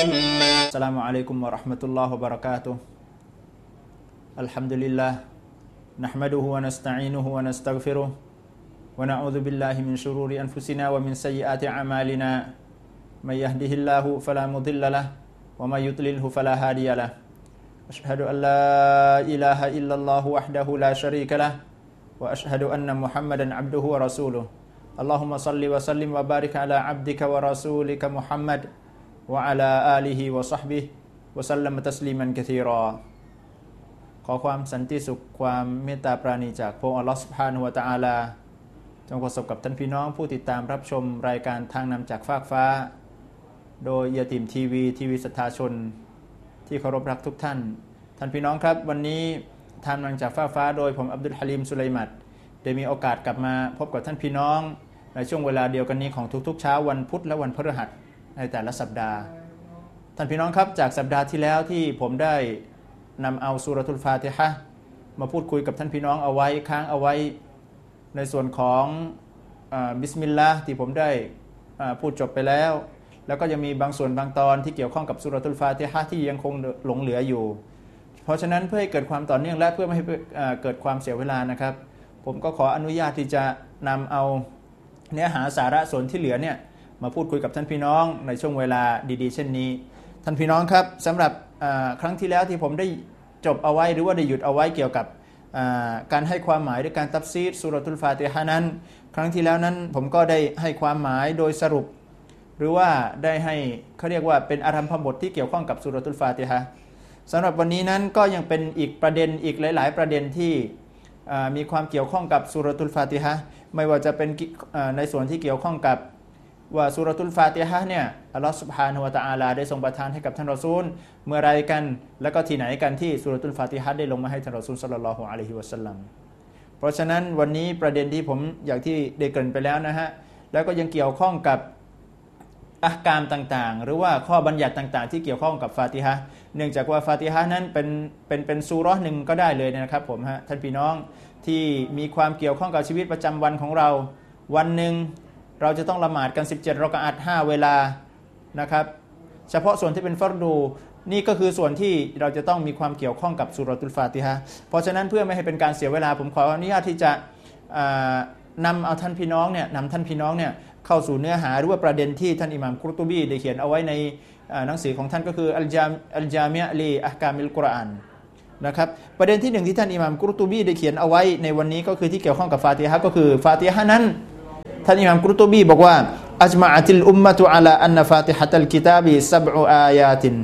السلام عليكم ورحمة الله وبركاته الحمد لله نحمده ونستعينه ونستغفره ونعوذ بالله من شرور أنفسنا ومن سيئات أعمالنا من يهده الله فلا مضل له ومن يضلله فلا هادي له أشهد أن لا إله إلا الله وحده لا شريك له وأشهد أن محمدا عبده ورسوله اللهم صل وسلم وبارك على عبدك ورسولك محمد وعلى آله وصحبه وسلم تسليما كثيرا ขอความสันติสุขความเมตตาปราณีจากพระองค์อัลเลาะห์ซุบฮานะฮูวะตะอาลาจงประสบกับท่านพี่น้องผู้ติดตามรับชมรายการทางนำจากฟากฟ้าโดยยาติมทีวีศรัทธาชนที่เคารพรักทุกท่านท่านพี่น้องครับวันนี้ทางนำจากฟากฟ้าโดยผมอับดุลฮะลีมสุไลมัดได้มีโอกาสกลับมาพบกับท่านพี่น้องในช่วงเวลาเดียวกันนี้ของทุกๆเช้าวันพุธและวันพฤหัสในแต่ละสัปดาห์ท่านพี่น้องครับจากสัปดาห์ที่แล้วที่ผมได้นำเอาซูเราะตุลฟาติฮะห์มาพูดคุยกับท่านพี่น้องเอาไว้ค้างเอาไว้ในส่วนของบิสมิลลาห์ที่ผมได้พูดจบไปแล้วแล้วก็ยังมีบางส่วนบางตอนที่เกี่ยวข้องกับซูเราะตุลฟาติฮะห์ที่ยังคงหลงเหลืออยู่เพราะฉะนั้นเพื่อให้เกิดความต่อเนื่องและเพื่อไม่ให้เกิดความเสียเวลานะครับผมก็ขออนุญาตที่จะนำเอาเนื้อหาสาระส่วนที่เหลือเนี่ยมาพูดคุยกับท่านพี่น้องในช่วงเวลาดีๆเช่นนี้ท่านพี่น้องครับสำหรับครั้งที่แล้วที่ผมได้จบเอาไว้หรือว่าได้หยุดเอาไว้เกี่ยวกับการให้ความหมายด้วยการตัฟซีรซูเราะตุลฟาติฮะห์นั้นครั้งที่แล้วนั้นผมก็ได้ให้ความหมายโดยสรุปหรือว่าได้ให้เขาเรียกว่าเป็นอารัมภบทที่เกี่ยวข้องกับซูเราะตุลฟาติฮะห์สำหรับวันนี้นั้นก็ยังเป็นอีกประเด็นอีกหลายๆประเด็นที่มีความเกี่ยวข้องกับซูเราะตุลฟาติฮะห์ไม่ว่าจะเป็นในส่วนที่เกี่ยวข้องกับว่าซูเราะตุลฟาติฮะห์เนี่ยอัลเลาะห์ซุบฮานะฮูวะตะอาลาได้ทรงประทานให้กับท่านรอซูลเมื่อไรกันแล้วก็ที่ไหนกันที่ซูเราะตุลฟาติฮะห์ได้ลงมาให้ท่านรอซูลศ็อลลัลลอฮุอะลัยฮิวะซัลลัมเพราะฉะนั้นวันนี้ประเด็นที่ผมอย่างที่ได้เกริ่นไปแล้วนะฮะแล้วก็ยังเกี่ยวข้องกับอะห์กามต่างๆหรือว่าข้อบัญญัติต่างๆที่เกี่ยวข้องกับฟาติฮะห์เนื่องจากว่าฟาติฮะห์นั้นเป็นซูเราะห์หนึ่งก็ได้เลยนะครับผมฮะท่านพี่น้องที่มีความเกี่ยวข้องกับชีวิตประจำวันของเราวันหนึ่งเราจะต้องละหมาดกัน17รอกะอะฮ์5เวลานะครับเฉพาะส่วนที่เป็นฟัรดูนี่ก็คือส่วนที่เราจะต้องมีความเกี่ยวข้องกับซูเราะตุลฟาติฮะห์เพราะฉะนั้นเพื่อไม่ให้เป็นการเสียเวลาผมขออนุญาตที่จะนำเอาท่านพี่น้องเนี่ยเข้าสู่เนื้อหาหรือว่าประเด็นที่ท่านอิหม่ามกุรตุบีได้เขียนเอาไว้ในหนังสือของท่านก็คืออัลจามิอะห์ลีอะห์กามิลกุรอานนะครับประเด็นที่1ที่ท่านอิหม่ามกุรตุบีได้เขียนเอาไว้ในวันนี้ก็คือที่เกี่ยวข้องกับฟาติฮะห์ก็คือฟาติฮะห์นั้นท่านอิหม่ามกุรตุบีบอกว่าอัจมะอะติลอุมมะตุอะลาอันนะฟาติฮะตัลกิตาบิ7อายาติน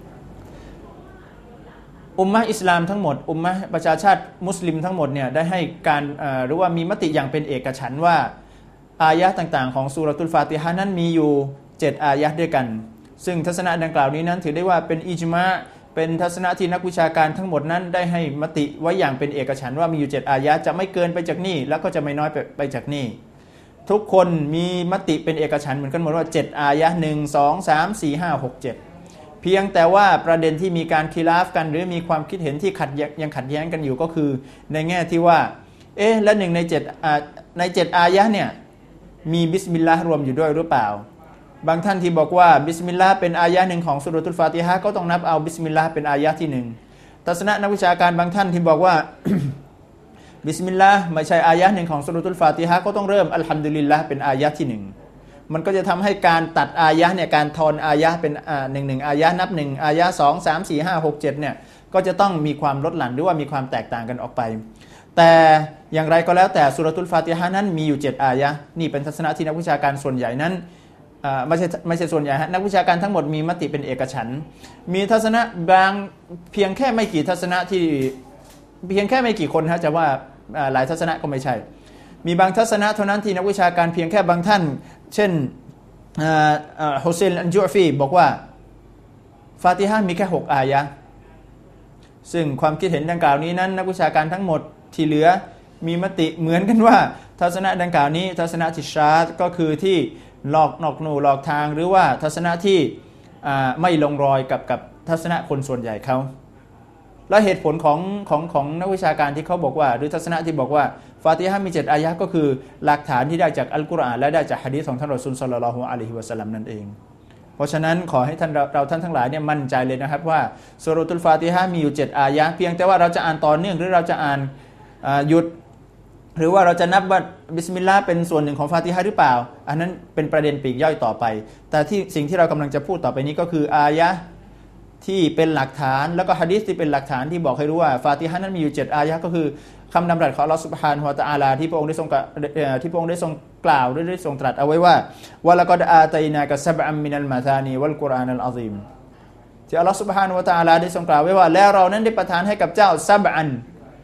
อุมมะห์อิสลามทั้งหมดอุมมะห์ประชาชาติมุสลิมทั้งหมดเนี่ยได้ให้การหรือว่ามีมติอย่างเป็นเอกฉันท์ว่าอายะห์ต่างๆของซูเราะตุลฟาติฮะห์นั้นมีอยู่7อายะห์ด้วยกันซึ่งทัศนะดังกล่าวนี้นั้นถือได้ว่าเป็นอิจมะเป็นทัศนะที่นักวิชาการทั้งหมดนั้นได้ให้มติไว้อย่างเป็นเอกฉันท์ว่ามีอยู่7อายะห์จะไม่เกินไปจากนี้แล้วก็จะไม่น้อยไปจากนี้ทุกคนมีมติเป็นเอกฉันท์เหมือนกันหมดว่า7อายะห์1 2 3 4 5 6 7เพียงแต่ว่าประเด็นที่มีการคิลาฟกันหรือมีความคิดเห็นที่ยังขัดแย้งกันอยู่ก็คือในแง่ที่ว่าและ1ใน7อายะห์เนี่ยมีบิสมิลลาห์รวมอยู่ด้วยหรือเปล่าบางท่านที่บอกว่าบิสมิลลาห์เป็นอายะห์หนึ่งของซูเราะตุลฟาติฮะห์ก็ต้องนับเอาบิสมิลลาห์เป็นอายะห์ที่1ทัศนะนักวิชาการบางท่านที่บอกว่า บิสมิลลาห์ไม่ใช่อายะห์หนึ่งของซูเราะตุลฟาติฮะห์ก็ต้องเริ่มอัลฮัมดุลิลลาห์เป็นอายะห์ที่1มันก็จะทำให้การตัดอายะห์เนี่ยการทอนอายะห์เป็น1อายะห์นับ1อายะห์2 3 4 5 6 7เนี่ยก็จะต้องมีความลดหลั่นหรือว่ามีความแตกต่างกันออกไปแต่อย่างไรก็แล้วแต่ซูเราะตุลฟาติฮะห์นั้นมีอยู่7อายะห์นี่เป็นทัศนะที่นักวิชาการส่วนใหญ่นั้นไม่ใช่ส่วนใหญ่นักวิชาการทั้งหมดมีมติเป็นเอกฉันท์มีทัศนะบางเพียงแค่ไม่กี่ทัศนะที่เพียงแค่ไม่กี่คนจะว่าหลายทัศนะก็ไม่ใช่มีบางทัศนะเท่านั้นที่นักวิชาการเพียงแค่บางท่านเช่นฮุเซนอันจุอฟีบอกว่าฟาติฮะห์มีแค่6อายะห์ซึ่งความคิดเห็นดังกล่าวนี้นั้นนักวิชาการทั้งหมดที่เหลือมีมติเหมือนกันว่าทัศนะดังกล่าวนี้ทัศนะที่ชาร์ตก็คือที่หลอกนอกหนูหลอกทางหรือว่าทัศนะที่ไม่ลงรอยกับทัศนะคนส่วนใหญ่เขาและเหตุผลของนักวิชาการที่เขาบอกว่าหรือทัศนะที่บอกว่าฟาติฮะห์มี7อายะห์ก็คือหลักฐานที่ได้จากอัลกุรอานและได้จากหะดีษของท่านรอซูลศ็อลลัลลอฮุอะลัยฮิวะซัลลัมนั่นเองเพราะฉะนั้นขอให้ท่านทั้งหลายเนี่ยมั่นใจเลยนะครับว่าซูเราะตุลฟาติฮะห์มีอยู่7อายะห์เพียงแต่ว่าเราจะอ่านต่อเนื่องหรือเราจะอ่านหยุดหรือว่าเราจะนับว่าบิสมิลลาห์เป็นส่วนหนึ่งของฟาติฮะห์หรือเปล่าอันนั้นเป็นประเด็นปลีกย่อยต่อไปแต่ที่สิ่งที่เรากำลังจะพูดต่อไปนี้ก็คืออายะห์ที่เป็นหลักฐานแล้วก็หะดีษที่เป็นหลักฐานที่บอกให้รู้ว่าฟาติฮะห์นั้นมีอยู่7อายะห์ก็คือคำดำรัสของอัลเลาะห์ซุบฮานะฮูวะตะอาลาที่พระองค์ได้ทรงกล่าวหรือได้ทรงตรัสเอาไว้ว่าวะละกอดอาตัยนากะซับอัมมินัลมาธานีวัลกุรอานัลอะซีมที่อัลเลาะห์ซุบฮานะฮูวะตะอาลาได้ทรงกล่าวไว้ว่าแล้วเรานั้นได้ประทานให้กับเจ้าซับอัน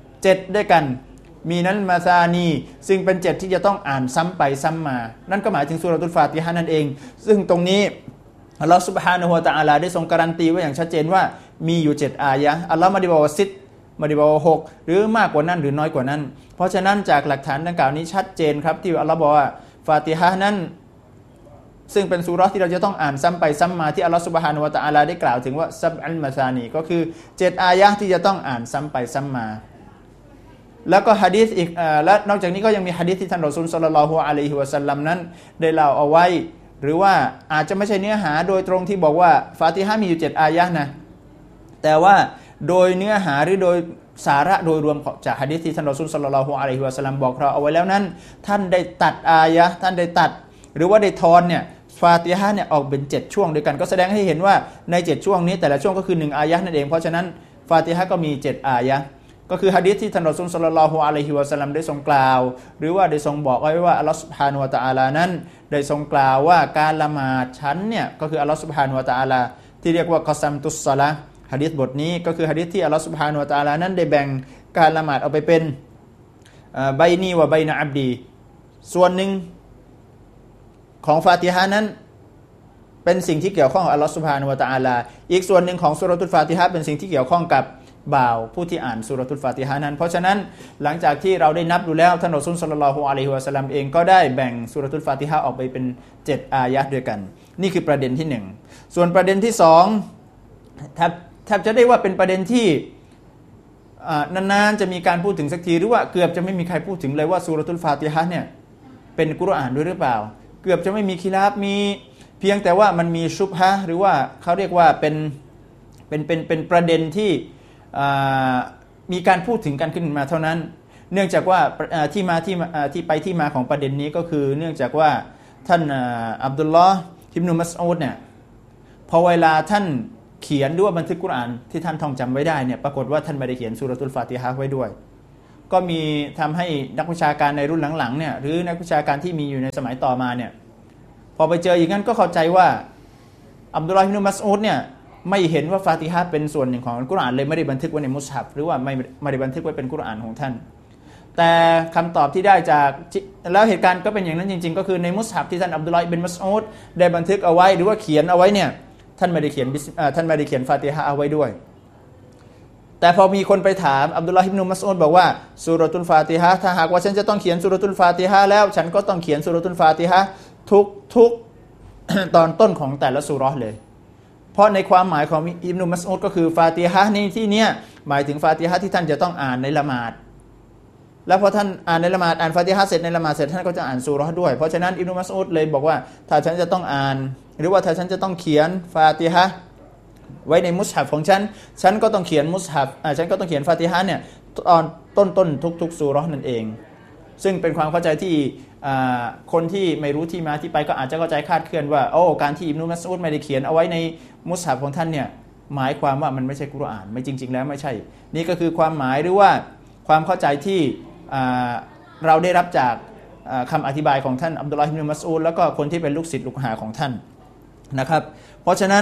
7ด้วยกันมีนั้นมาซานีซึ่งเป็น7ที่จะต้องอ่านซ้ำไปซ้ำมานั่นก็หมายถึงซูเราะตุลฟาติฮะห์นั่นเองซึ่งตรงนี้อัลเลาะห์ซุบฮานะฮูวะตะอาลาได้ทรงการันตีไว้อย่างชัดเจนว่ามีอยู่7อายะห์อัลเลาะห์ไม่ได้บอกว่า10ไม่ได้บอกว่า6หรือมากกว่านั้นหรือน้อยกว่านั้นเพราะฉะนั้นจากหลักฐานดังกล่าวนี้ชัดเจนครับที่อัลเลาะห์บอกว่าฟาติฮะห์นั้นซึ่งเป็นซูเราะห์ที่เราจะต้องอ่านซ้ำไปซ้ำมาที่อัลเลาะห์ซุบฮานะฮูวะตะอาลาได้กล่าวถึงว่าซับอัลมาซานีก็คือ7อายะห์ที่จะต้องอ่านซ้ำไปซ้ำมาแล้วก็หะดีษอีกและนอกจากนี้ก็ยังมีหะดีษที่ท่านรอซูลศ็อลลัลลอฮุอะลัยฮิวะซัลลัมนั้นได้เล่าเอาไว้หรือว่าอาจจะไม่ใช่เนื้อหาโดยตรงที่บอกว่าฟาติฮะห์มีอยู่7อายะห์นะแต่ว่าโดยเนื้อหาหรือโดยสาระโดยรวมจากหะดีษที่ท่านรอซูลศ็อลลัลลอฮุอะลัยฮิวะซัลลัมบอกเราเอาไว้แล้วนั้นท่านได้ตัดอายะห์ท่านได้ตัดหรือว่าได้ทอนเนี่ยฟาติฮะห์เนี่ยออกเป็น7ช่วงด้วยกันก็แสดงให้เห็นว่าใน7ช่วงนี้แต่ละช่วงก็คือ1อายะห์นั่นเองเพราะฉะนั้นฟาติฮะห์ก็มี7อายะห์ก็คือหะดีษที่ท่านรอซูลศ็อลลัลลอฮุอะลัยฮิวะซัลลัมได้ทรงกล่าวหรือว่าได้ทรงบอกไว้ว่าอัลเลาะห์ซุบฮานะฮูวะตะอาลานั้นได้ทรงกล่าวว่าการละหมาดฉันเนี่ยก็คืออัลเลาะห์ซุบฮานะฮูวะตะอาลาที่เรียกว่ากอซัมตุสศอลาห์หะดีษบทนี้ก็คือหะดีษที่อัลเลาะห์ซุบฮานะฮูวะตะอาลานั้นได้แบ่งการละหมาดออกไปเป็นไบนีวะไบนะอับดีส่วนหนึ่งของฟาติฮะห์นั้นเป็นสิ่งที่เกี่ยวข้องกับอัลเลาะห์ซุบฮานะฮูวะตะอาลาอีกส่วนหนึ่งของซูเราะตุลฟาติฮะห์เป็นสิ่งที่เกี่ยวข้องกับบ่าวผู้ที่อ่านซูเราะตุลฟาติฮะห์นั้นเพราะฉะนั้นหลังจากที่เราได้นับดูแล้วท่านรอซูลศ็อลลัลลอฮุอะลัยฮิวะซัลลัมเองก็ได้แบ่งซูเราะตุลฟาติฮะห์ออกไปเป็น7อายะห์ด้วยกันนี่คือประเด็นที่1ส่วนประเด็นที่2แทบจะได้ว่าเป็นประเด็นที่นานๆจะมีการพูดถึงสักทีหรือว่าเกือบจะไม่มีใครพูดถึงเลยว่าซูเราะตุลฟาติฮะห์เนี่ยเป็นกุรอานด้วยหรือเปล่าเกือบจะไม่มีคิลาฟมีเพียงแต่ว่ามันมีชุบฮะห์หรือว่าเขาเรียกว่าเป็นประเด็นที่มีการพูดถึงกันขึ้นมาเท่านั้นเนื่องจากว่าที่มาของประเด็นนี้ก็คือเนื่องจากว่าท่านอับดุลลอฮ์อิบนุมัสอูดเนี่ยพอเวลาท่านเขียนด้วยบันทึกกุรอานที่ท่านท่องจำไว้ได้เนี่ยปรากฏว่าท่านไม่ได้เขียนซูเราะตุลฟาติฮะห์ไว้ด้วยก็มีทำให้นักวิชาการในรุ่นหลังๆเนี่ยหรือนักวิชาการที่มีอยู่ในสมัยต่อมาเนี่ยพอไปเจออย่างนั้นก็เข้าใจว่าอับดุลลอฮ์อิบนุมัสอูดเนี่ยไม่เห็นว่าฟาติฮะห์เป็นส่วนหนึ่งของกุรอานเลยไม่ได้บันทึกไว้ในมุสฮัฟหรือว่าไม่ได้บันทึกไว้เป็นกุรอานของท่านแต่คำตอบที่ได้จากแล้วเหตุการณ์ก็เป็นอย่างนั้นจริงๆก็คือในมุสฮัฟที่ท่านอับดุลลอฮ์อิบนุมัสอูดได้บันทึกเอาไว้หรือว่าเขียนเอาไว้เนี่ยท่านไม่ได้เขียนฟาติฮะห์เอาไว้ด้วยแต่พอมีคนไปถามอับดุลลอฮ์อิบนุมัสอูดบอกว่าซูเราะตุลฟาติฮะห์ถ้าหากว่าฉันจะต้องเขียนซูเราะตุลฟาติฮะห์แล้วฉันก็ต้องเขียนซูเราะตุลฟาติฮะห์ทุก ตอนต้นของแต่ละซูเราะห์เลยเพราะในความหมายของอิบนุมัสอูดก็คือฟาติฮะห์ในที่เนี้ยหมายถึงฟาติฮะห์ที่ท่านจะต้องอ่านในละหมาดแล้วพอท่านอ่านในละหมาดอ่านฟาติฮะห์เสร็จในละหมาดเสร็จท่านก็จะอ่านซูเราะห์ด้วยเพราะฉะนั้นอิบนุมัสอูดเลยบอกว่าถ้าฉันจะต้องอ่านหรือว่าถ้าฉันจะต้องเขียนฟาติฮะห์ไว้ในมุสฮัฟของฉันก็ต้องเขียนมุสฮัฟฉันก็ต้องเขียนฟาติฮะห์เนี่ยตอนต้นทุกซูเราะห์นั่นเองซึ่งเป็นความเข้าใจที่คนที่ไม่รู้ที่มาที่ไปก็อาจจะเข้าใจคลาดเคลื่อนว่าการที่อิบนุมัสอูดไม่ได้เขียนเอาไว้ในมุสฮัฟของท่านเนี่ยหมายความว่ามันไม่ใช่กุรอานไม่จริงๆแล้วไม่ใช่นี่ก็คือความหมายหรือว่าความเข้าใจที่เราได้รับจากคำอธิบายของท่านอับดุลลอฮ์อิบนุมัสอูดแล้วก็คนที่เป็นลูกศิษย์ลูกหาของท่านนะครับเพราะฉะนั้น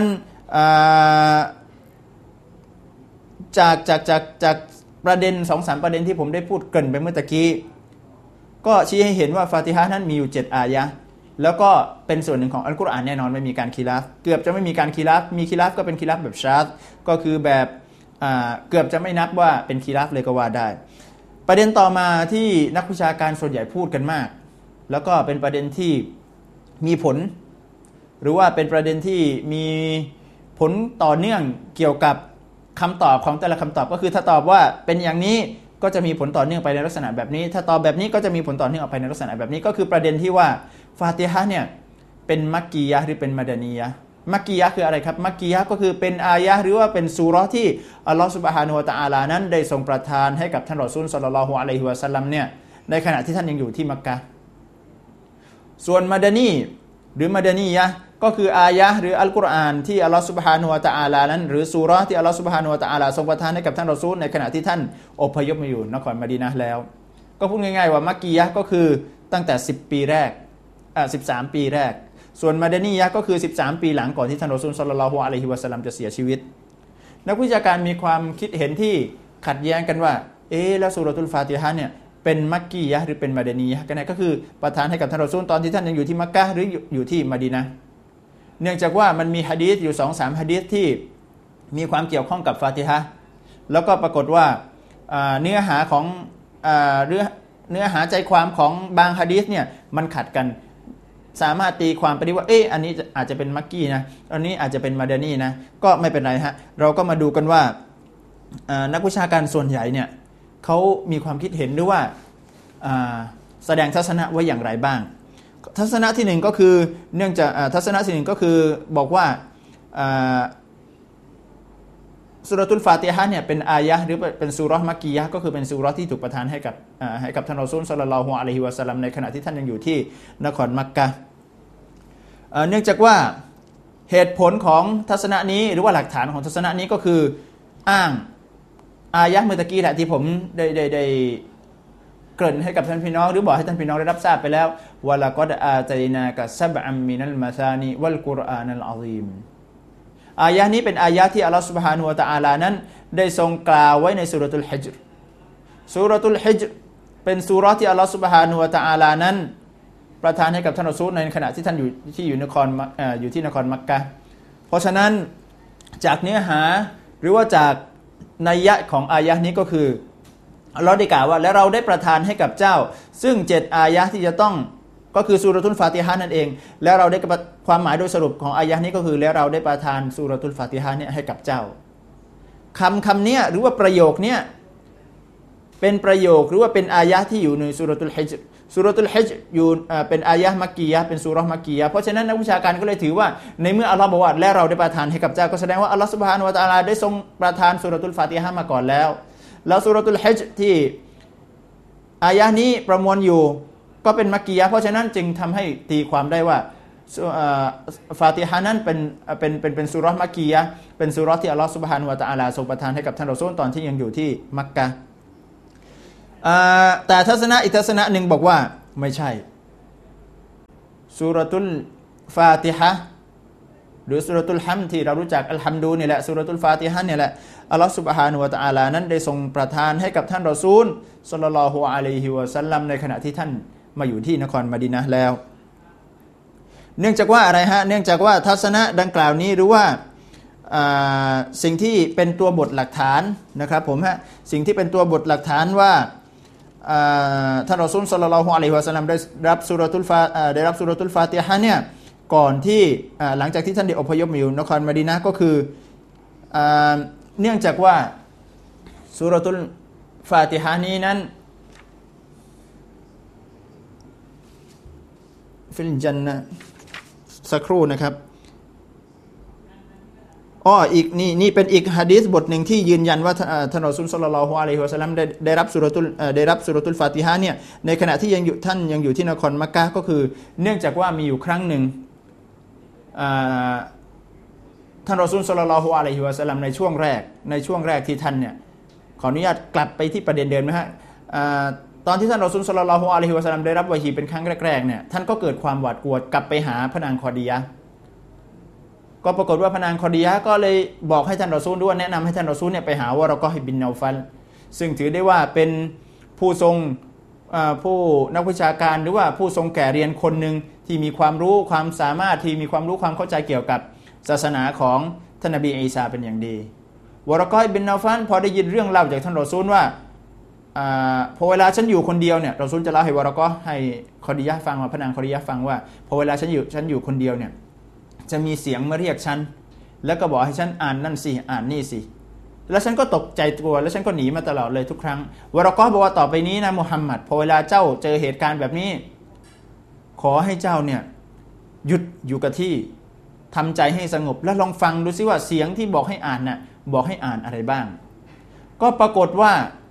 จากประเด็น 2-3 ประเด็นที่ผมได้พูดเกริ่นไปเมื่อตะกี้ก็ชี้ให้เห็นว่าฟาติฮะห์นั้นมีอยู่7อายะห์แล้วก็เป็นส่วนหนึ่งของอัลกุรอานแน่นอนไม่มีการคีลาฟเกือบจะไม่มีการคีลาฟมีคีลาฟก็เป็นคีลาฟแบบชาดก็คือแบบเกือบจะไม่นับว่าเป็นคีลาฟเลยก็ว่าได้ประเด็นต่อมาที่นักวิชาการส่วนใหญ่พูดกันมากแล้วก็เป็นประเด็นที่มีผลหรือว่าเป็นประเด็นที่มีผลต่อเนื่องเกี่ยวกับคำตอบของแต่ละคำตอบก็คือถ้าตอบว่าเป็นอย่างนี้ก็จะมีผลต่อเนื่องไปในลักษณะแบบนี้ถ้าตอบแบบนี้ก็จะมีผลต่อเนื่องออกไปในลักษณะแบบนี้ก็คือประเด็นที่ว่าฟาติฮะห์เนี่ยเป็นมักกียะห์หรือเป็นมะดานียะห์มักกียะห์คืออะไรครับมักกียะห์ก็คือเป็นอายะห์หรือว่าเป็นซูเราะห์ที่อัลลอฮฺซุบฮานะฮูวะตะอาลานั้นได้ทรงประทานให้กับท่านรอซูลศ็อลลัลลอฮุอะลัยฮิวะซัลลัมเนี่ยในขณะที่ท่านยังอยู่ที่มักกะฮ์ส่วนมะดานีหรือมะดานียะห์ก็คืออายะห์หรืออัลกุรอานที่อัลลอฮฺซุบฮานะฮูวะตะอาลานั้นหรือซูเราะห์ที่อัลลอฮฺซุบฮานะฮูวะตะอาลาทรงประทานให้กับท่านรอซูลในขณะที่ท่านอพยพมาอยู่นครมะดีนะห์แล้วก็พูดง่ายๆว่ามักกียะห์ก็คือตั้งแต่10ปีแรก13ปีแรกส่วนมะดานียะห์ก็คือ13ปีหลังก่อนที่ท่านรอซูลศ็อลลัลลอฮุอะลัยฮิวะซัลลัมจะเสียชีวิตนักวิชาการมีความคิดเห็นที่ขัดแย้งกันว่าแล้วซูเราะตุลฟาติฮะห์เนี่ยเป็นมักกียะห์หรือเป็นมะดานียะห์กันแน่ก็คือประทานให้กับท่านรอซูลตอนที่ท่านยังอยู่ที่มักกะฮ์หรืออยู่ที่มะดีนะห์เนื่องจากว่ามันมีหะดีษอยู่ 2-3 หะดีษที่มีความเกี่ยวข้องกับฟาติฮะห์แล้วก็ปรากฏว่าเนื้อหาของเนื้อหาใจความของบางหะดีษเนี่ยมันขัดกันสามารถตีความไปได้ว่าอันนี้อาจจะเป็นมักกีนะอันนี้อาจจะเป็นมะดานีนะก็ไม่เป็นไรฮะเราก็มาดูกันว่านักวิชาการส่วนใหญ่เนี่ยเขามีความคิดเห็นหรือว่าแสดงทัศนะไว้อย่างไรบ้างทัศนะที่หนึ่งก็คือเนื่องจากทัศนะที่หนึ่งก็คือบอกว่าซูเราะตุลฟาติฮะห์เนี่ยเป็นอายะห์หรือเป็นซูเราะห์มักกียะห์ก็คือเป็นซูเราะห์ที่ถูกประทานให้กับท่านรอซูลศ็อลลัลลอฮุอะลัยฮิวะซัลลัมในขณะที่ท่านยังอยู่ที่นครมักกะฮ์เนื่องจากว่าเหตุผลของทัศนะนี้หรือว่าหลักฐานของทัศนะนี้ก็คืออ้างอายะห์เมื่อตะกี้แหละที่ผมได้เกริ่นให้กับท่านพี่น้องหรือบอกให้ท่านพี่น้องได้รับทราบไปแล้ววะละกอดอาตัยนากะซับอัมมินัลมะซานีวัลกุรอานัลอะซีมอายะห์นี้เป็นอายะห์ที่อัลลอฮฺซุบฮานะฮูวะตะอาลานั้นได้ทรงกล่าวไว้ในซูเราะตุลฮิจรซูเราะตุลฮิจรเป็นซูเราะห์ที่อัลลอฮฺซุบฮานะฮูวะตะอาลานั้นประทานให้กับท่านรอซูลในขณะที่ท่านอยู่ที่นครมักกะฮ์เพราะฉะนั้นจากเนื้อหาหรือว่าจากนัยยะของอายะห์นี้ก็คืออัลเลาะห์ได้กล่าวว่าและเราได้ประทานให้กับเจ้าซึ่ง7อายะห์ที่จะต้องก็คือซูเราะตุลฟาติฮะห์นั่นเองแล้วเราได้ความหมายโดยสรุปของอายะห์นี้ก็คือแล้วเราได้ประทานซูเราะตุลฟาติฮะห์เนี่ยให้กับเจ้าคำเนี้ยหรือว่าประโยคเนี้ยเป็นประโยคหรือว่าเป็นอายะห์ที่อยู่ในซูเราะตุลฮิจรซูเราะตุลฮิจรอยู่เป็นอายะห์มักกียะห์เป็นซูเราะห์มักกียะห์เพราะฉะนั้นนักวิชาการก็เลยถือว่าในเมื่ออัลเลาะห์บอกว่าและเราได้ประทานให้กับเจ้าก็แสดงว่าอัลเลาะห์ซุบฮานะฮูวะตะอาลาได้ทรงประทานซูเราะตุลฟาติฮะห์มาก่อนแล้วซูเราะตุลฮิจรที่อายะห์นี้ประมวลอยู่ก็เป็นมักกียะห์เพราะฉะนั้นจึงทำให้ตีความได้ว่าฟาติฮะห์นั้นเป็นซูเราะห์มักกียะห์เป็นซูเราะห์ที่อัลเลาะห์ซุบฮานะฮูวะตะอาลาทรงประทานให้กับท่านรอซูลตอนที่ยังอยู่ที่มักกะฮ์แต่ทัศนะอีกทัศนะหนึ่งบอกว่าไม่ใช่ซูเราะตุลฟาติฮะห์หรือซูเราะตุลฮัมด์ที่เรารู้จักอัลฮัมดูนี่แหละซูเราะตุลฟาติฮะห์นี่แหละอัลเลาะห์ซุบฮานะฮูวะตะอาลานั้นได้ทรงประทานให้กับท่านรอซูลศ็อลลัลลอฮุอะลัยฮิวะซัลลัมในขณะที่ท่านมาอยู่ที่นครมะดีนะห์แล้วเนื่องจากว่าอะไรฮะเนื่องจากว่าทัศนะดังกล่าวนี้หรือว่าสิ่งที่เป็นตัวบทหลักฐานนะครับผมฮะสิ่งที่เป็นตัวบทหลักฐานว่าท่านรอซูลศ็อลลัลลอฮุอะลัยฮิวะซัลลัมได้รับซูเราะตุลฟาติฮะห์เนี่ยก่อนที่หลังจากที่ท่านได้อพยพมาอยู่นครมะดีนะห์ก็คือเนื่องจากว่าซูเราะตุลฟาติฮะห์นี้นั้นฟิลจันนะสักครู่นะครับอีกนี่เป็นอีกหะดีษบทหนึ่งที่ยืนยันว่าท่านรอซูลศ็อลลัลลอฮุอะลัยฮิวะซัลลัมได้รับซูเราะตุลฟาติฮะห์เนี่ยในขณะที่ท่านยังอยู่ที่นครมักกะฮ์ก็คือเนื่องจากว่ามีอยู่ครั้งหนึ่งท่านรอซูลศ็อลลัลลอฮุอะลัยฮิวะซัลลัมในช่วงแรกที่ท่านเนี่ยขออนุญาตกลับไปที่ประเด็นเดิมนะฮะตอนที่ท่านรอซูลศ็อลลัลลอฮุอะลัยฮิวะซัลลัมได้รับวะฮีเป็นครั้งแรกๆเนี่ยท่านก็เกิดความหวาดกลัวกลับไปหาพระนางคอดียะห์ก็ปรากฏว่าพระนางคอดียะห์ก็เลยบอกให้ท่านรอซูลด้วยแนะนำให้ท่านรอซูลเนี่ยไปหาวะเราะกอฮ์บินนอฟัลซึ่งถือได้ว่าเป็นผู้ทรงผู้นักวิชาการหรือว่าผู้ทรงแก่เรียนคนหนึ่งที่มีความรู้ความสามารถที่มีความรู้ความเข้าใจเกี่ยวกับศาสนาของท่านนบีอีสาเป็นอย่างดีวะเราะกอฮ์บินนอฟัลพอได้ยินเรื่องเล่าจากท่านรอซูลว่าพอเวลาฉันอยู่คนเดียวเนี่ยรอซูลจะเล่าให้วะเราะกอฮ์ให้คอดียะห์ฟังว่าพระนางคอดียะห์ฟังว่าพอเวลาฉันอยู่คนเดียวเนี่ยจะมีเสียงมาเรียกฉันแล้วก็บอกให้ฉันอ่านนั่นสิอ่านนี่สิแล้วฉันก็ตกใจกลัวแล้วฉันก็หนีมาตลอดเลยทุกครั้งวะเราะกอฮ์บอกว่าต่อไปนี้นะมุฮัมมัดพอเวลาเจ้าเจอเหตุการณ์แบบนี้ขอให้เจ้าเนี่ยหยุดอยู่กับที่ทำใจให้สงบแล้วลองฟังดูซิว่าเสียงที่บอกให้อ่านน่ะบอกให้อ่านอะไรบ้างก็ปรากฏว่า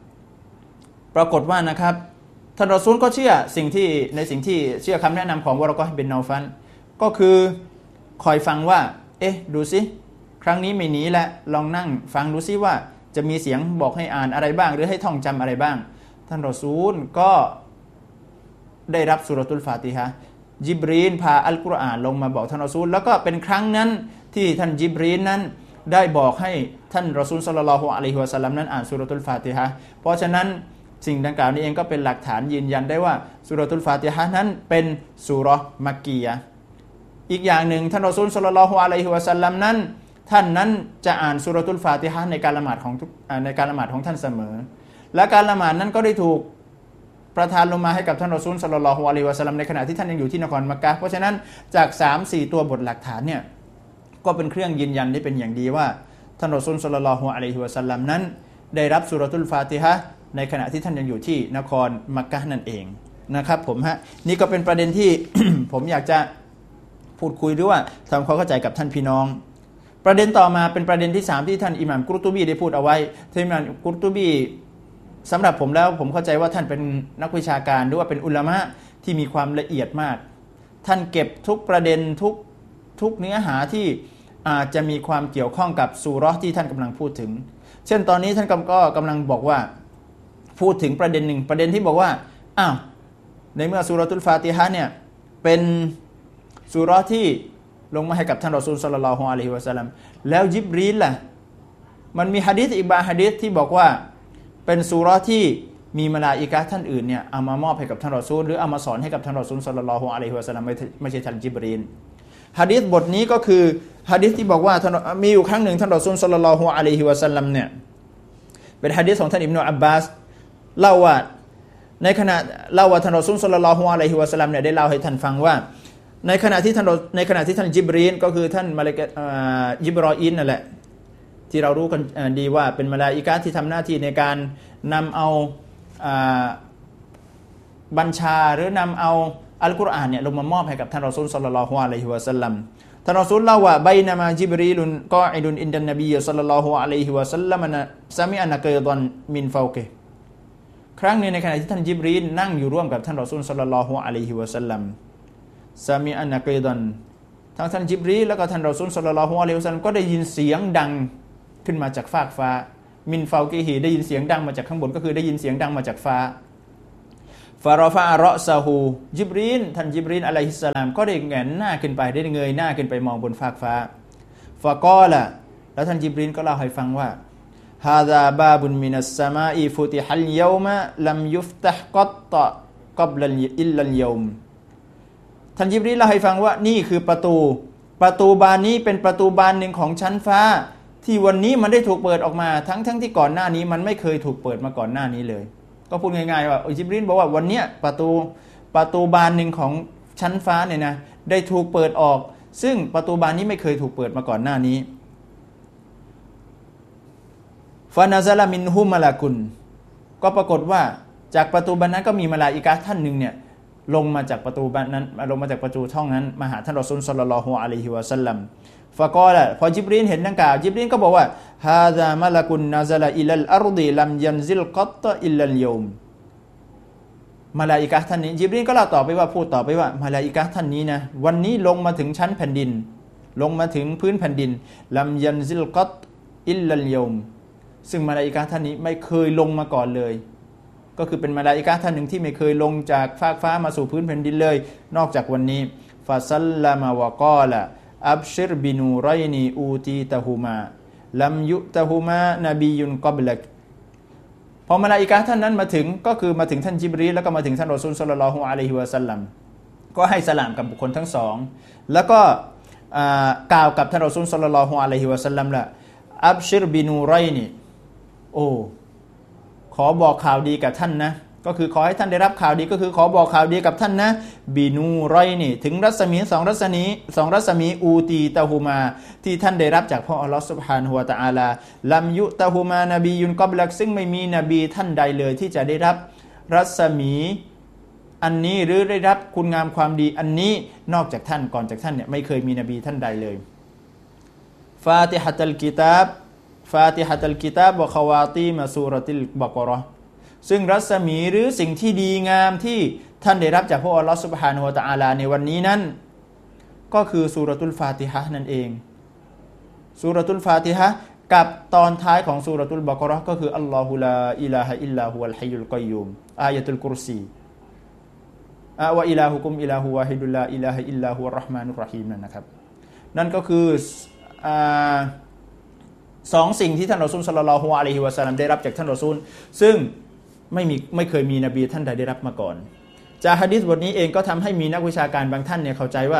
นะครับท่านรอซูลก็เชื่อสิ่งที่เชื่อคำแนะนำของวะเราะกอฮ์บินนอฟัลก็คือคอยฟังว่าดูซิครั้งนี้ไม่หนีแล้วลองนั่งฟังดูซิว่าจะมีเสียงบอกให้อ่านอะไรบ้างหรือให้ท่องจำอะไรบ้างท่านรอซูลก็ได้รับซูเราะตุลฟาติฮะห์ญิบรีลพาอัลกุรอานลงมาบอกท่านรอซูลแล้วก็เป็นครั้งนั้นที่ท่านญิบรีลนั้นได้บอกให้ท่านรอซูลศ็อลลัลลอฮุอะลัยฮิวะซัลลัมนั้นอ่านซูเราะตุลฟาติฮะห์เพราะฉะนั้นสิ่งดังกล่าวนี้เองก็เป็นหลักฐานยืนยันได้ว่าซูเราะตุลฟาติฮะห์นั้นเป็นซูเราะห์มักกียะห์อีกอย่างหนึ่งท่านรอซูลศ็อลลัลลอฮุอะลัยฮิวะซัลลัมนั้นท่านนั้นจะอ่านซูเราะตุลฟาติฮะห์ในการละหมาดของท่านเสมอและการละหมาดนั้นก็ได้ถูกประทานลงมาให้กับท่านรอซูลศ็อลลัลลอฮุอะลัยฮิวะซัลลัมในขณะที่ท่านยังอยู่ที่นครมักกะฮ์เพราะฉะนั้นจาก 3-4 ตัวบทหลักฐานเนี่ยก็เป็นเครื่องยืนยันได้เป็นอย่างดีว่าท่านรอซูลศ็อลลัลลอฮุอะลัยฮิวะซัลลัมนั้นได้รับซูเราะตุลฟาติฮะห์ในขณะที่ท่านยังอยู่ที่นครมักกะฮ์นั่นเองนะครับผมนี่ก็เป็นประเด็นที่ ผมอยากจะพูดคุยด้วยว่าทำความเข้าใจกับท่านพี่น้องประเด็นต่อมาเป็นประเด็นที่3ที่ท่านอิหม่ามกุรตุบีได้พูดเอาไว้ท่านอิหม่ามกุรตุบีสำหรับผมแล้วผมเข้าใจว่าท่านเป็นนักวิชาการหรือว่าเป็นอุลามะที่มีความละเอียดมากท่านเก็บทุกประเด็นทุกเนื้อหาที่อาจจะมีความเกี่ยวข้องกับซูเราะห์ที่ท่านกำลังพูดถึงเช่นตอนนี้ท่านก็กำลังบอกว่าพูดถึงประเด็นหนึ่งประเด็นที่บอกว่าในเมื่อซูเราะตุลฟาติฮะห์เนี่ยเป็นซูเราะห์ที่ลงมาให้กับท่านรอซูลศ็อลลัลลอฮุอะลัยฮิวะซัลลัมแล้วญิบรีลล่ะมันมีหะดีษอีกบางหะดีษที่บอกว่าเป็นซูเราะห์ที่มีมลาอิกะฮ์ท่านอื่นเนี่ยเอามามอบให้กับท่านรอซูลหรือเอามาสอนให้กับท่านรอซูลศ็อลลัลลอฮุอะลัยฮิวะซัลลัมไม่ใช่ท่านญิบรีลหะดีษบทนี้ก็คือหะดีษที่บอกว่ามีอยู่ครั้งหนึ่งท่านรอซูลศ็อลลัลลอฮุอะลัยฮิวะซัลลัมเนี่ยเป็นหะดีษของท่านอิบนุอับบาสเล่าว่าท่านรอซูลศ็อลลัลลอฮุอะลัยฮิวะซัลลัมเนี่ยได้เล่าให้ท่านฟังว่าในขณะที่ท่านญิบรีลก็คือท่านมะลาอิกะฮ์ญิบรออีลนั่นแหละที่เรารู้กันดีว่าเป็นมลาอิกะฮ์ที่ทำหน้าที่ในการนำเอาบัญชาหรือนำเอาอัลกุรอานเนี่ยลงมามอบให้กับท่านรอซูลศ็อลลัลลอฮุอะลัยฮิวะซัลลัมท่านรอซูลเล่าว่าบัยนะมาญิบรีลุนกออิดุนอินดันนบีศ็อลลัลลอฮุอะลัยฮิวะซัลลัมซะมิอะนะกอยฎอนมินฟาวกิฮ์ครั้งนึงในขณะที่ท่านญิบรีลนั่งอยู่ร่วมกับท่านรอซูลศ็อลลัลลอฮุอะลัยฮิวะซัลลัมซามิอันนะกอยฎอนทั้งท่านญิบรีลแล้วก็ท่านรอซูลศ็อลลัลลอฮุอะลัยฮิวะซัลลัมก็ได้ยินเสียงดังขึ้นมาจากฟากฟ้ามินฟาวกิฮีได้ยินเสียงดังมาจากข้างบนก็คือได้ยินเสียงดังมาจากฟ้าฟารอฟะอะรอซะฮูท่านญิบรีลอะลัยฮิสสลามก็ได้แหงนหน้าขึ้นไปได้เงยหน้าขึ้นไปมองบนฟากฟ้าฟะกอละแล้วท่านญิบรีลก็เล่าให้ฟังว่าฮาซาบาบุนมินัสสมาอีฟุติฮัลยอมะลัมยุฟตะฮ์กัตตะกับลัลอิลลัลยอมท่านญิบรีลเล่าให้ฟังว่านี่คือประตูบานนี้เป็นประตูบานหนึ่งของชั้นฟ้าที่วันนี้มันได้ถูกเปิดออกมาทั้งที่ก่อนหน้านี้มันไม่เคยถูกเปิดมาก่อนหน้านี้เลยก็พูดง่ายๆว่าญิบรีลบอกว่าวันเนี้ยประตูบานหนึ่งของชั้นฟ้าเนี่ยนะได้ถูกเปิดออกซึ่งประตูบานนี้ไม่เคยถูกเปิดมาก่อนหน้านี้ฟานาซาลามินฮุมะลากุนก็ปรากฏว่าจากประตูบานนั้นก็มีมลาอิกะฮ์ท่านหนึ่งเนี่ยลงมาจากประตูบานนั้นลงมาจากประตูช่องนั้นมาหาท่านรอซูลศ็อลลัลลอฮุอะลัยฮิวะซัลลัมฟะกอละพอญิบรีลเห็นดังกล่าวญิบรีลก็บอกว่าฮาซามะละกุนนะซะละอิลัลอัรฎิลัมยันซิลกัตตะอิลลัลยอมมลาอิกะฮ์ท่านนี้ญิบรีลก็เล่าต่อไปว่าพูดต่อไปว่ามลาอิกะฮ์ท่านนี้นะวันนี้ลงมาถึงชั้นแผ่นดินลงมาถึงพื้นแผ่นดินลัมยันซิลกัตอิลลัลยอมซึ่งมลาอิกะฮ์ท่านนี้ไม่เคยลงมาก่อนเลยก็คือเป็นมลาอิกะฮ์ท่านหนึ่งที่ไม่เคยลงจากฟากฟ้ามาสู่พื้นแผ่นดินเลยนอกจากวันนี้ฟาซัลลัมวะกอละอับชิรบินูไรนีอูตีตะฮูมาลัมยุตะฮูมานบียุนกับลักพอมลาอิกะฮ์ท่านนั้นมาถึงก็คือมาถึงท่านญิบรีลแล้วก็มาถึงท่านรอซูลศ็อลลัลลอฮุอะลัยฮิวะซัลลัมก็ให้สลามกับบุคคลทั้งสองแล้วก็กล่าวกับท่านรอซูลศ็อลลัลลอฮุอะลัยฮิวะซัลลัมละอับชิรบินูไรนีขอบอกข่าวดีกับท่านนะก็คือขอให้ท่านได้รับข่าวดีก็คือขอบอกข่าวดีกับท่านนะบีนูไรนี่ถึงรัศมี2รัศมีอูตีตะฮูมาที่ท่านได้รับจากพระอัลเลาะห์ซุบฮานะฮูวะตะอาลาลัมยุตะฮูมานบียุนกับลักซึ่งไม่มีนบีท่านใดเลยที่จะได้รับรัศมีอันนี้หรือได้รับคุณงามความดีอันนี้นอกจากท่านก่อนจากท่านเนี่ยไม่เคยมีนบีท่านใดเลยฟาติฮะตัลกิตาบฟาติฮะตัลกิตาบวะคาวาตีมาซูเราะติลบะเกาะห์ซึ่งรัศมีหรือสิ่งที่ดีงามที่ท่านได้รับจากพระอัลเลาะห์ซุบฮานะฮูวะตะอาลาในวันนี้นั้นก็คือซูเราะตุลฟาติฮะห์นั่นเองซูเราะตุลฟาติฮะห์กับตอนท้ายของซูเราะตุลบะเกาะห์ก็คืออัลลอฮุลาอิลาฮะอิลลาฮุวัลฮัยยุลกอยยูมอายะตุลกุรซีวะอิลาฮุกุมอิลาฮุวาฮิดุลลาอิลาฮะอิลลาฮุวัรเราะห์มานุรเราะฮีมนั่นนะครับนั่นก็คือสองสิ่งที่ท่านรอซูลศ็อลลัลลอฮุอะลัยฮิวะซัลลัมได้รับจากท่านรอซูลซึ่งไม่เคยมีนบีท่านใดได้รับมาก่อนจากหะดีษบทนี้เองก็ทำให้มีนักวิชาการบางท่านเนี่ยเข้าใจว่า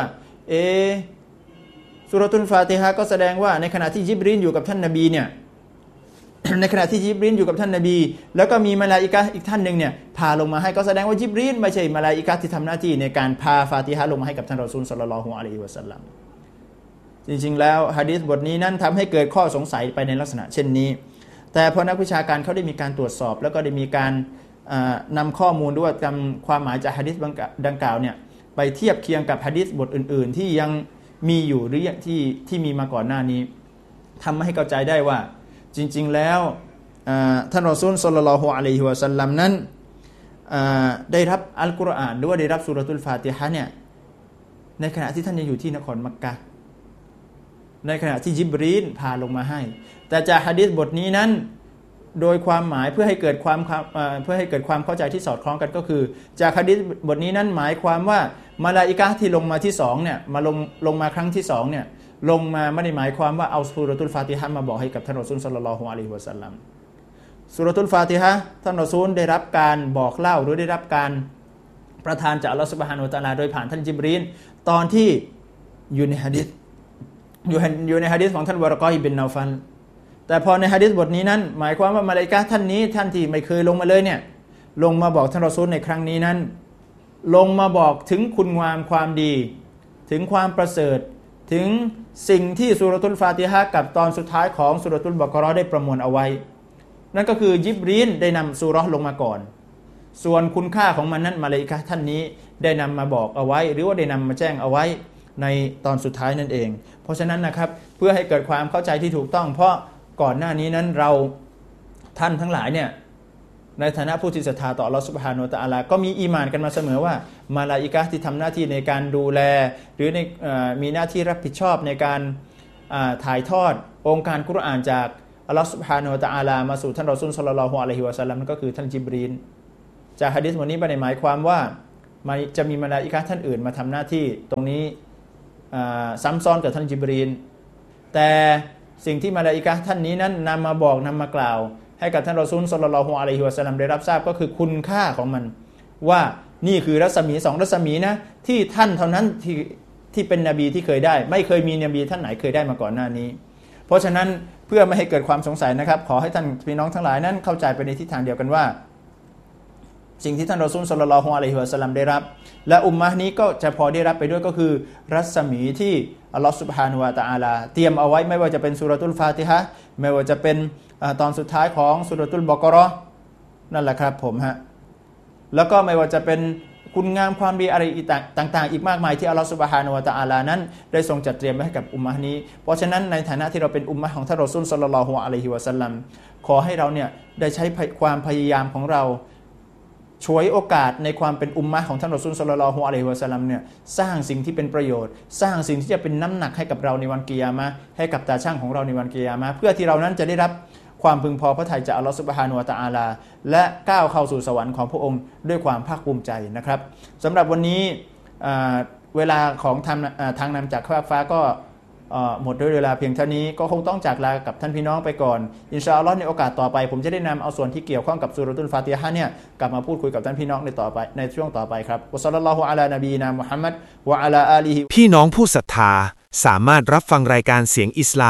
ซูเราะตุลฟาติฮะห์ก็แสดงว่าในขณะที่ญิบรีลอยู่กับท่านนบีเนี่ย ในขณะที่ญิบรีลอยู่กับท่านนบีแล้วก็มีมลาอิกะฮ์อีกท่านนึงเนี่ยพาลงมาให้ก็แสดงว่าญิบรีลไม่ใช่มลาอิกะฮ์ที่ทำหน้าที่ในการพาฟาติฮะห์ลงมาให้กับท่านรอซูลศ็อลลัลลอฮุอะลัยฮิวะซัลลัมจริงๆแล้วหะดีษบทนี้นั้นทำให้เกิดข้อสงสัยไปในลักษณะเช่นนี้แต่พอนักวิชาการเขาได้มีการตรวจสอบแล้วก็ได้มีการนำข้อมูลด้วยจำความหมายจากหะดีษดังกล่าวเนี่ยไปเทียบเคียงกับหะดีษบทอื่นๆที่ยังมีอยู่หรือที่มีมาก่อนหน้านี้ทำให้เข้าใจได้ว่าจริงๆแล้วท่านรอซูลศ็อลลัลลอฮุอะลัยฮิวะซัลลัมนั้นได้รับอัลกุรอานหรือว่าได้รับซูเราะตุลฟาติฮะห์เนี่ยในขณะที่ท่านยังอยู่ที่นครมักกะฮ์ในขณะที่ญิบรีลพาลงมาให้แต่จากหะดีษบทนี้นั้นโดยความหมายเพื่อให้เกิดความเข้าใจที่สอดคล้องกันก็คือจากหะดีษบทนี้นั้นหมายความว่ามลาอิกะฮ์ที่ลงมาที่2เนี่ยมาลงมาครั้งที่2เนี่ยลงมาไม่ได้หมายความว่าเอาซูเราะตุลฟาติฮะห์มาบอกให้กับท่านรอซูลศ็อลลัลลอฮุอะลัยฮิวะซัลลัมซูเราะตุลฟาติฮะห์ท่านรอซูลได้รับการบอกเล่าหรือได้รับการประทานจากอัลเลาะห์ซุบฮานะฮูวะตะอาลาโดยผ่านท่านญิบรีลตอนที่อยู่ในหะดีษอยู่ในหะดีษของท่านวะเราะกอฮ์บินนาฟัลแต่พอในหะดีษบทนี้นั้นหมายความว่ามลาอิกะฮ์ท่านนี้ท่านที่ไม่เคยลงมาเลยเนี่ยลงมาบอกท่านรอซูลในครั้งนี้นั้นลงมาบอกถึงคุณงามความดีถึงความประเสริฐถึงสิ่งที่ซูเราะตุลฟาติฮะห์กับตอนสุดท้ายของซูเราะตุลบะเกาะห์ได้ประมวลเอาไว้นั่นก็คือญิบรีลได้นำซูเราะห์ลงมาก่อนส่วนคุณค่าของมันนั้นมลาอิกะฮ์ท่านนี้ได้นำมาบอกเอาไว้หรือว่าได้นำมาแจ้งเอาไว้ในตอนสุดท้ายนั่นเองเพราะฉะนั้นนะครับเพื่อให้เกิดความเข้าใจที่ถูกต้องเพราะก่อนหน้านี้นั้นเราท่านทั้งหลายเนี่ยในฐานะผู้ที่ศรัทธาต่ออัลเลาะห์ซุบฮานะฮูวะตะอาลาก็มีอีหม่านกันมาเสมอว่ามลาอิกะฮ์ที่ทำหน้าที่ในการดูแลหรือในมีหน้าที่รับผิดชอบในการถ่ายทอดองค์การกุรอานจากอัลเลาะห์ซุบฮานะฮูวะตะอาลามาสู่ท่านรอซูลศ็อลลัลลอฮุอะลัยฮิวะซัลลัมนั่นก็คือท่านญิบรีลจากหะดีษบทนี้ไม่ได้หมายความว่าจะมีมลาอิกะฮ์ท่านอื่นมาทำหน้าที่ตรงนี้ซ้ำซ้อนกับท่านญิบรีลแต่สิ่งที่มลาอิกะฮ์ท่านนี้นั้นนำมาบอกนำมากล่าวให้กับท่านรอซูลศ็อลลัลลอฮุอะลัยฮิวะซัลลัมได้รับทราบก็คือคุณค่าของมันว่านี่คือรัศมี2รัศมีนะที่ท่านเท่านั้นที่เป็นนบีที่เคยได้ไม่เคยมีนบีท่านไหนเคยได้มาก่อนหน้านี้เพราะฉะนั้นเพื่อไม่ให้เกิดความสงสัยนะครับขอให้ท่านพี่น้องทั้งหลายนั้นเข้าใจไปในทิศทางเดียวกันว่าสิ่งที่ท่านรอซูลศ็อลลัลลอฮุอะลัยฮิวะซัลลัมได้รับและอุมมะฮ์นี้ก็จะพอได้รับไปด้วยก็คือรัศมีที่อัลเลาะห์ซุบฮานะฮูวะตะอาลาเตรียมเอาไว้ไม่ว่าจะเป็นซูเราะตุลฟาติฮะห์ไม่ว่าจะเป็นตอนสุดท้ายของซูเราะตุลบะเกาะห์นั่นแหละครับผมฮะแล้วก็ไม่ว่าจะเป็นคุณงามความดีอะไรต่างๆอีกมากมายที่อัลเลาะห์ซุบฮานะฮูวะตะอาลานั้นได้ทรงจัดเตรียมไว้ให้กับอุมมะฮ์นี้เพราะฉะนั้นในฐานะที่เราเป็นอุมมะฮ์ของท่านรอซูลศ็อลลัลลอฮุอะลัยฮิวะซัลลัมขอให้เราเนี่ยได้ใช้ความพยายามของเราฉวยโอกาสในความเป็นอุมมะฮ์ของท่านรอซูลศ็อลลัลลอฮุอะลัยฮิวะซัลลัมเนี่ยสร้างสิ่งที่เป็นประโยชน์สร้างสิ่งที่จะเป็นน้ำหนักให้กับเราในวันกิยามะฮ์ให้กับตาช่างของเราในวันกิยามะฮ์เพื่อที่เรานั้นจะได้รับความพึงพอพระทัยจากอัลเลาะห์ซุบฮานะฮูวะตะอาลาและก้าวเข้าสู่สวรรค์ของพระองค์ด้วยความภาคภูมิใจนะครับสำหรับวันนี้เวลาของทางนำจากฟ้าก็หมดด้วยเวลาเพียงเท่านี้ก็คงต้องจากลากับท่านพี่น้องไปก่อนอินชาอัลลอฮ์ในโอกาสต่อไปผมจะได้นำเอาส่วนที่เกี่ยวข้องกับซูเราะตุลฟาติฮะห์เนี่ยกลับมาพูดคุยกับท่านพี่น้องในช่วงต่อไปครับวะศ็อลลัลลอฮุอะลานบีนามุฮัมมัดวะอะลาอาลีฮิพี่น้องผู้ศรัทธาสามารถรับฟังรายการเสียงอิสลาม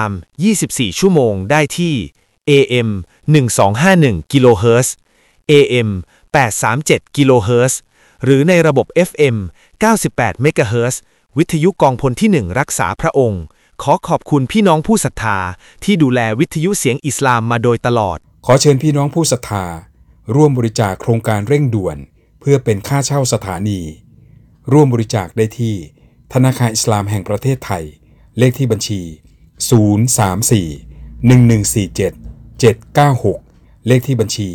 24 ชั่วโมงได้ที่ AM 1251 กิโลเฮิรตซ์ AM 837 กิโลเฮิรตซ์หรือในระบบ FM 98 เมกะเฮิรตซ์วิทยุกองพลที่ 1 รักษาพระองค์ขอขอบคุณพี่น้องผู้ศรัทธาที่ดูแลวิทยุเสียงอิสลามมาโดยตลอดขอเชิญพี่น้องผู้ศรัทธาร่วมบริจาคโครงการเร่งด่วนเพื่อเป็นค่าเช่าสถานีร่วมบริจาคได้ที่ธนาคารอิสลามแห่งประเทศไทยเลขที่บัญชี034-1147-796เลขที่บัญชี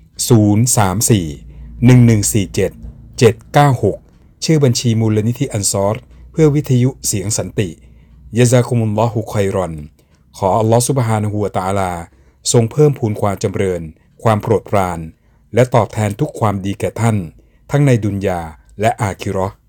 034-1147-796ชื่อบัญชีมูลนิธิอันซอรเพื่อวิทยุเสียงสันติยะซากุมุลลอฮุค็อยรอนขออัลลอฮฺซุบฮานะฮูวะตะอาลาทรงเพิ่มพูนความจำเริญความโปรดปรานและตอบแทนทุกความดีแก่ท่านทั้งในดุนยาและอาคิเราะห์